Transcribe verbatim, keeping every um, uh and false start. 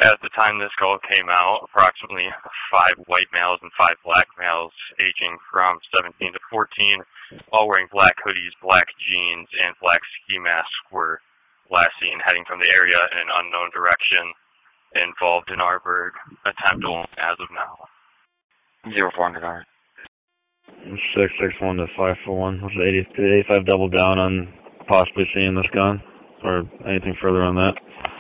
At the time this call came out, approximately five white males and five black males aging from seventeen to fourteen, all wearing black hoodies, black jeans, and black ski masks were last seen heading from the area in an unknown direction involved in Arborg. Attempt only as of now. Zero four hundred hour. Six six one to five four one. Was it eighty five double down on possibly seeing this gun, or anything further on that?